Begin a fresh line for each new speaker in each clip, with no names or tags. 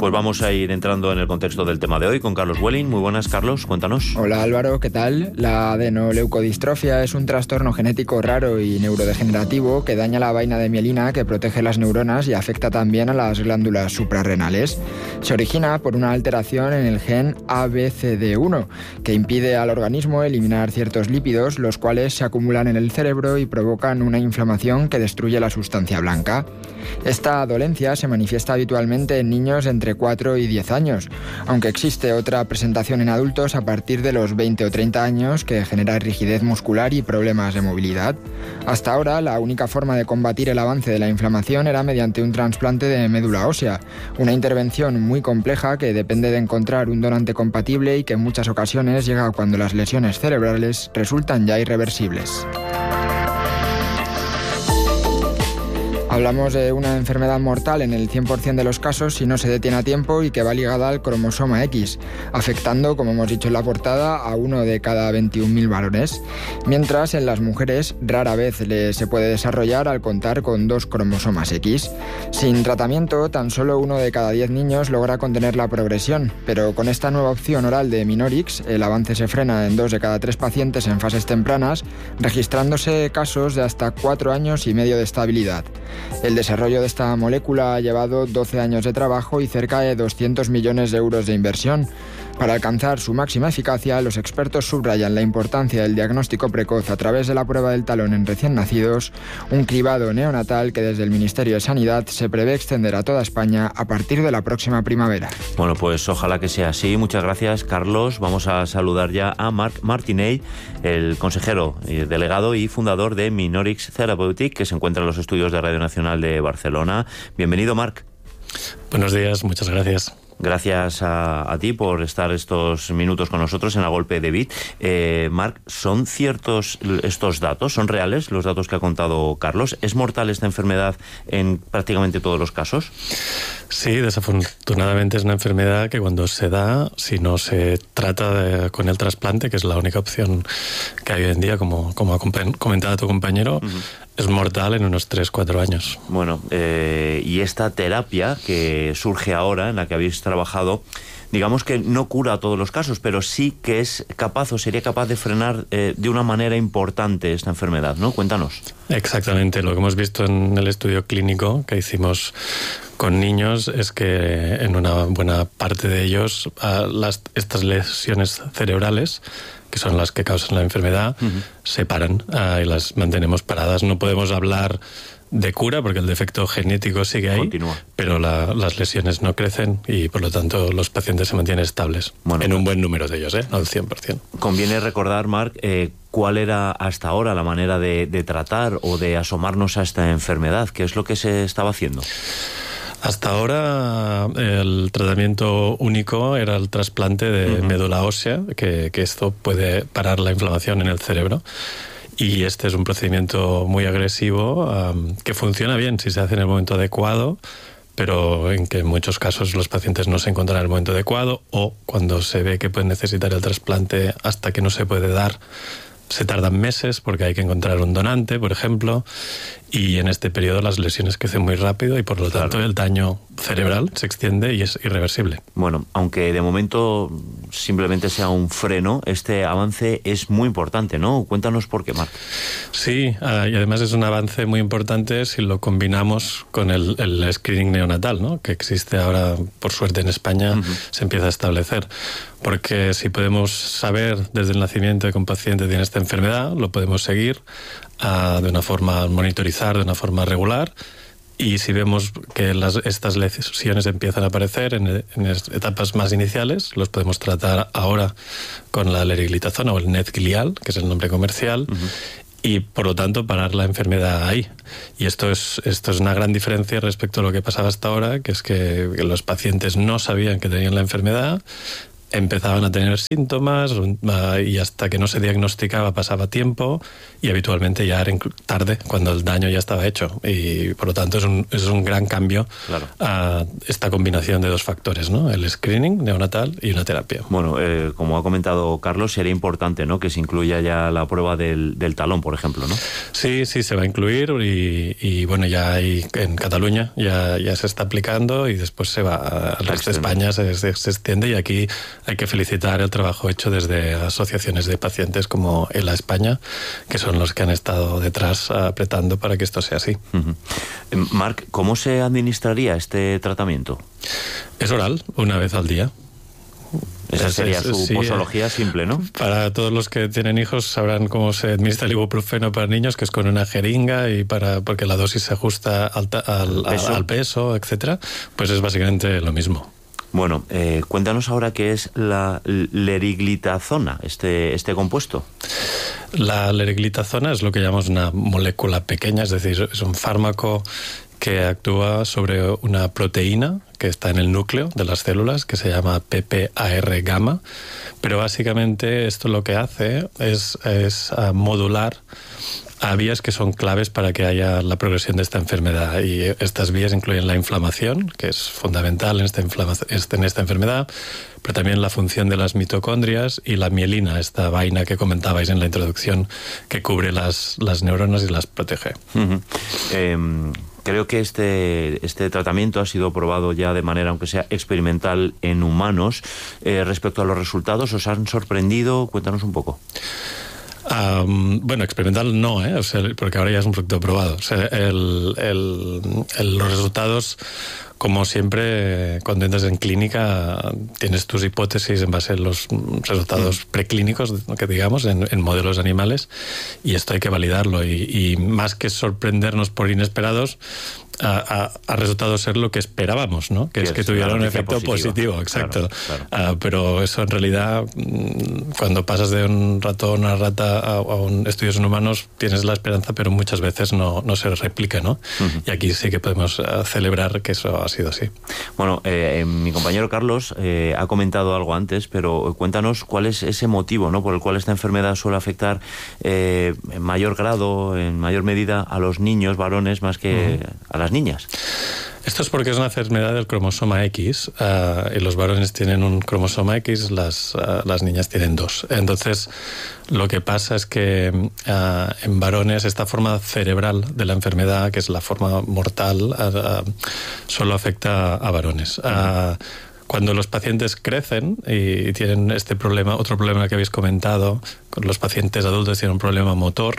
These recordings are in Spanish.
Pues vamos a ir entrando en el contexto del tema de hoy con Carlos Welling. Muy buenas, Carlos, cuéntanos.
Hola Álvaro, ¿qué tal? La adenoleucodistrofia es un trastorno genético raro y neurodegenerativo que daña la vaina de mielina que protege las neuronas y afecta también a las glándulas suprarrenales. Se origina por una alteración en el gen ABCD1 que impide al organismo eliminar ciertos lípidos, los cuales se acumulan en el cerebro y provocan una inflamación que destruye la sustancia blanca. Esta dolencia se manifiesta habitualmente en niños entre 4 y 10 años, aunque existe otra presentación en adultos a partir de los 20 o 30 años que genera rigidez muscular y problemas de movilidad. Hasta ahora, la única forma de combatir el avance de la inflamación era mediante un trasplante de médula ósea, una intervención muy compleja que depende de encontrar un donante compatible y que en muchas ocasiones llega cuando las lesiones cerebrales resultan ya irreversibles. Hablamos de una enfermedad mortal en el 100% de los casos si no se detiene a tiempo y que va ligada al cromosoma X, afectando, como hemos dicho en la portada, a 1 de cada 21.000 varones. Mientras en las mujeres rara vez se puede desarrollar al contar con 2 cromosomas X. Sin tratamiento, tan solo 1 de cada 10 niños logra contener la progresión, pero con esta nueva opción oral de Minorix, el avance se frena en 2 de cada 3 pacientes en fases tempranas, registrándose casos de hasta 4 años y medio de estabilidad. El desarrollo de esta molécula ha llevado 12 años de trabajo y cerca de 200 millones de euros de inversión. Para alcanzar su máxima eficacia, los expertos subrayan la importancia del diagnóstico precoz a través de la prueba del talón en recién nacidos, un cribado neonatal que desde el Ministerio de Sanidad se prevé extender a toda España a partir de la próxima primavera.
Bueno, pues ojalá que sea así. Muchas gracias, Carlos. Vamos a saludar ya a Marc Martinell, el consejero, delegado y fundador de Minorix Therapeutic, que se encuentra en los estudios de Radio Nacional de Barcelona. Bienvenido, Marc.
Buenos días, muchas gracias.
Gracias a ti por estar estos minutos con nosotros en A Golpe de Bit. Marc, ¿son ciertos estos datos? ¿Son reales los datos que ha contado Carlos? ¿Es mortal esta enfermedad en prácticamente todos los casos?
Sí, desafortunadamente es una enfermedad que cuando se da, si no se trata con el trasplante, que es la única opción que hay hoy en día, como ha comentado tu compañero, es mortal en unos 3-4 años.
Bueno, y esta terapia que surge ahora, en la que habéis trabajado, digamos que no cura todos los casos, pero sí que es capaz o sería capaz de frenar de una manera importante esta enfermedad, ¿no? Cuéntanos.
Exactamente, lo que hemos visto en el estudio clínico que hicimos con niños es que en una buena parte de ellos estas lesiones cerebrales, que son las que causan la enfermedad, se paran y las mantenemos paradas. No podemos hablar de cura porque el defecto genético sigue ahí, continúa, pero las lesiones no crecen y por lo tanto los pacientes se mantienen estables, en un buen número de ellos, no al 100%.
Conviene recordar, Marc, cuál era hasta ahora la manera de tratar o de asomarnos a esta enfermedad. ¿Qué es lo que se estaba haciendo?
Hasta ahora el tratamiento único era el trasplante de médula ósea, que esto puede parar la inflamación en el cerebro. Y este es un procedimiento muy agresivo que funciona bien si se hace en el momento adecuado, pero en que en muchos casos los pacientes no se encuentran en el momento adecuado o cuando se ve que pueden necesitar el trasplante hasta que no se puede dar, se tardan meses porque hay que encontrar un donante, por ejemplo, y en este periodo las lesiones crecen muy rápido y por lo tanto el daño cerebral se extiende y es irreversible.
Bueno, aunque de momento simplemente sea un freno, este avance es muy importante, ¿no? Cuéntanos por qué, Marc.
Sí, y además es un avance muy importante si lo combinamos con el screening neonatal, ¿no? Que existe ahora, por suerte en España, se empieza a establecer. Porque si podemos saber desde el nacimiento que un paciente tiene esta enfermedad, lo podemos seguir de una forma, monitorizar de una forma regular, y si vemos que estas lesiones empiezan a aparecer en etapas más iniciales, los podemos tratar ahora con la leriglitazona o el NET-glial, que es el nombre comercial, y por lo tanto parar la enfermedad ahí. Y esto es una gran diferencia respecto a lo que pasaba hasta ahora, que es que los pacientes no sabían que tenían la enfermedad, empezaban a tener síntomas y hasta que no se diagnosticaba pasaba tiempo y habitualmente ya era tarde cuando el daño ya estaba hecho. Y por lo tanto es un gran cambio a esta combinación de dos factores, ¿no? El screening neonatal y una terapia.
Bueno, como ha comentado Carlos, sería importante, ¿no?, que se incluya ya la prueba del talón, por ejemplo, ¿no?
Sí, se va a incluir y bueno, ya hay en Cataluña ya se está aplicando y después se va al resto de España, se extiende, y aquí hay que felicitar el trabajo hecho desde asociaciones de pacientes como ELA España, que son los que han estado detrás apretando para que esto sea así.
Marc, ¿cómo se administraría este tratamiento?
Es oral, una vez al día.
Esa sería su posología simple, ¿no?
Para todos los que tienen hijos sabrán cómo se administra el ibuprofeno para niños, que es con una jeringa y porque la dosis se ajusta al peso, etcétera. Pues es básicamente lo mismo.
Bueno, cuéntanos ahora qué es la leriglitazona, este compuesto.
La leriglitazona es lo que llamamos una molécula pequeña, es decir, es un fármaco que actúa sobre una proteína que está en el núcleo de las células, que se llama PPAR gamma, pero básicamente esto lo que hace es modular a vías que son claves para que haya la progresión de esta enfermedad, y estas vías incluyen la inflamación, que es fundamental en esta enfermedad, pero también la función de las mitocondrias y la mielina, esta vaina que comentabais en la introducción, que cubre las neuronas y las protege.
Creo que este tratamiento ha sido probado ya de manera, aunque sea experimental, en humanos. Respecto a los resultados, ¿os han sorprendido? Cuéntanos un poco.
Bueno, experimental no, o sea, porque ahora ya es un producto probado. O sea, los resultados, como siempre, cuando entras en clínica, tienes tus hipótesis en base a los resultados preclínicos, que digamos, en modelos animales, y esto hay que validarlo. Y más que sorprendernos por inesperados, ha resultado ser lo que esperábamos, ¿no? Que es que tuviera un efecto positivo, exacto. Claro. Pero eso en realidad, cuando pasas de un ratón a rata a estudios en humanos, tienes la esperanza, pero muchas veces no se replica, ¿no? Y aquí sí que podemos celebrar que eso ha sido así.
Bueno, mi compañero Carlos ha comentado algo antes, pero cuéntanos cuál es ese motivo, ¿no?, por el cual esta enfermedad suele afectar en mayor grado, en mayor medida, a los niños varones más que a las niñas.
Esto es porque es una enfermedad del cromosoma X, y los varones tienen un cromosoma X, las niñas tienen 2. Entonces, lo que pasa es que en varones esta forma cerebral de la enfermedad, que es la forma mortal, solo afecta a varones. Cuando los pacientes crecen y tienen este problema, otro problema que habéis comentado, los pacientes adultos tienen un problema motor,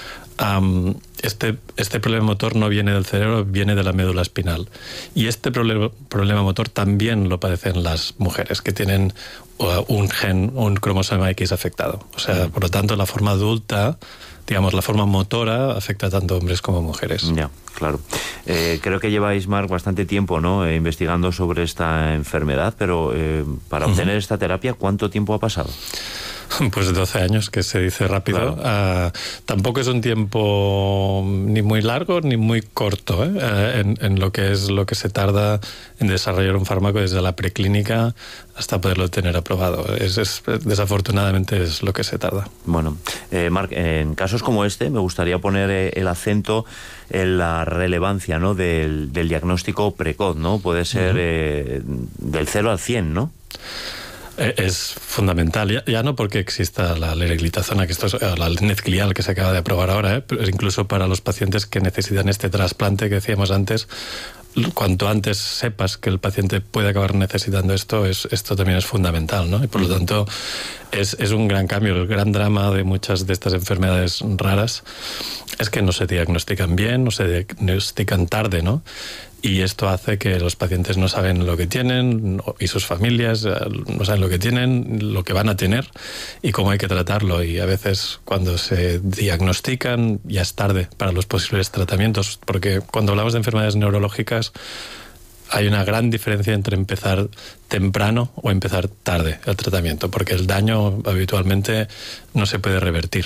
este problema motor no viene del cerebro, viene de la médula espinal. Y este problema motor también lo padecen las mujeres, que tienen un cromosoma X afectado. O sea, por lo tanto, la forma adulta, digamos, la forma motora afecta tanto a hombres como a mujeres.
Ya, claro. Creo que lleváis, Marc, bastante tiempo, ¿no?, investigando sobre esta enfermedad, pero para obtener esta terapia, ¿cuánto tiempo ha pasado?
Pues 12 años, que se dice rápido. Claro. Tampoco es un tiempo ni muy largo ni muy corto, en lo que se tarda en desarrollar un fármaco desde la preclínica hasta poderlo tener aprobado. Desafortunadamente es lo que se tarda.
Bueno, Marc, en casos como este me gustaría poner el acento en la relevancia, ¿no?, del diagnóstico precoz, ¿no? Puede ser del 0 al 100, ¿no?
Es fundamental, ya no porque exista la leriglitazona, que esto es la Nezglial que se acaba de aprobar ahora, pero incluso para los pacientes que necesitan este trasplante que decíamos antes, cuanto antes sepas que el paciente puede acabar necesitando esto también es fundamental, ¿no? Y por lo tanto es un gran cambio. El gran drama de muchas de estas enfermedades raras es que no se diagnostican bien, no se diagnostican tarde, ¿no? Y esto hace que los pacientes no saben lo que tienen, y sus familias no saben lo que tienen, lo que van a tener y cómo hay que tratarlo. Y a veces cuando se diagnostican ya es tarde para los posibles tratamientos, porque cuando hablamos de enfermedades neurológicas hay una gran diferencia entre empezar temprano o empezar tarde el tratamiento, porque el daño habitualmente no se puede revertir.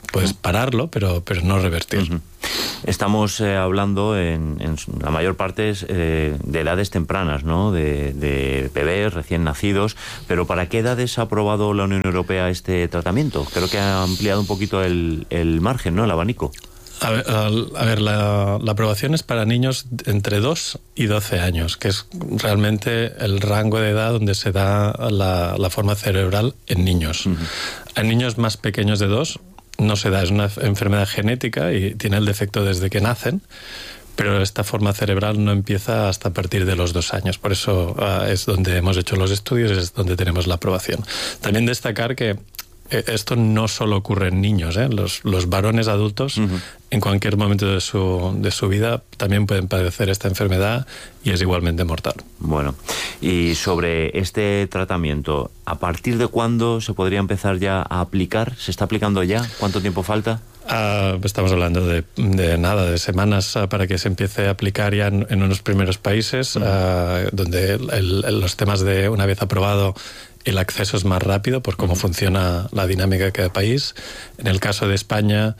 Puedes pararlo, pero no revertir.
Estamos hablando en la mayor parte de edades tempranas, ¿no? De bebés recién nacidos, pero ¿para qué edades ha aprobado la Unión Europea este tratamiento? Creo que ha ampliado un poquito el margen, ¿no? El abanico.
A ver, la aprobación es para niños entre 2 y 12 años, que es realmente el rango de edad donde se da la forma cerebral en niños. En niños más pequeños de 2 no se da, es una enfermedad genética y tiene el defecto desde que nacen, pero esta forma cerebral no empieza hasta a partir de los 2 años. Por eso es donde hemos hecho los estudios, es donde tenemos la aprobación. También destacar que esto no solo ocurre en niños, ¿eh? Los varones adultos en cualquier momento de su vida también pueden padecer esta enfermedad y es igualmente mortal. Bueno,
y sobre este tratamiento, ¿a partir de cuándo se podría empezar ya a aplicar? ¿Se está aplicando ya? ¿Cuánto tiempo falta?
Estamos hablando de semanas para que se empiece a aplicar ya en unos primeros países, donde los temas de una vez aprobado el acceso es más rápido por cómo funciona la dinámica de cada país. En el caso de España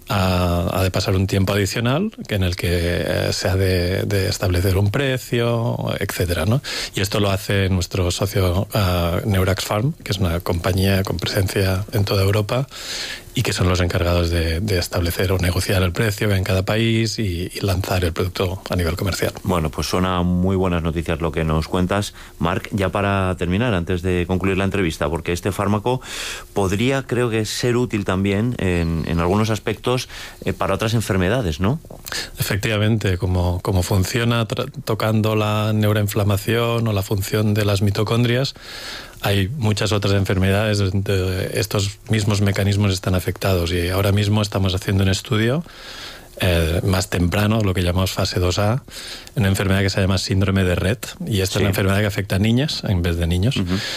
ha de pasar un tiempo adicional en el que se ha de establecer un precio, etcétera, ¿no? Y esto lo hace nuestro socio Neurax Pharm, que es una compañía con presencia en toda Europa y que son los encargados de establecer o negociar el precio en cada país y lanzar el producto a nivel comercial.
Bueno, pues suena muy buenas noticias lo que nos cuentas, Marc. Ya para terminar, antes de concluir la entrevista, porque este fármaco podría, creo que, ser útil también en algunos aspectos para otras enfermedades, ¿no?
Efectivamente, como funciona tocando la neuroinflamación o la función de las mitocondrias, hay muchas otras enfermedades donde estos mismos mecanismos están afectados y ahora mismo estamos haciendo un estudio más temprano, lo que llamamos fase 2A, una enfermedad que se llama síndrome de Rett, y esta es una enfermedad que afecta a niñas en vez de niños,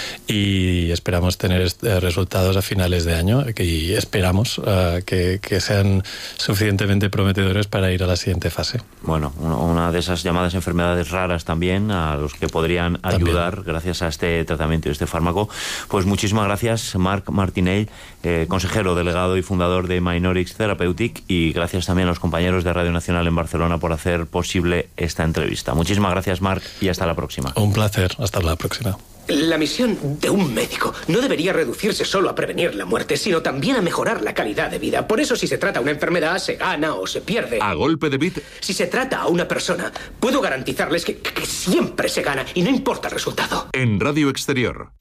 y esperamos tener resultados a finales de año y esperamos que sean suficientemente prometedores para ir a la siguiente fase.
Bueno, una de esas llamadas enfermedades raras también, a los que podrían ayudar gracias a este tratamiento y este fármaco. Pues muchísimas gracias, Marc Martinell, consejero delegado y fundador de Minorix Therapeutic, y gracias también a los compañeros de Radio Nacional en Barcelona por hacer posible esta entrevista. Muchísimas gracias, Marc, y hasta la próxima.
Un placer, hasta la próxima.
La misión de un médico no debería reducirse solo a prevenir la muerte, sino también a mejorar la calidad de vida. Por eso, si se trata una enfermedad, se gana o se pierde.
A golpe de bit.
Si se trata a una persona, puedo garantizarles que siempre se gana y no importa el resultado.
En Radio Exterior.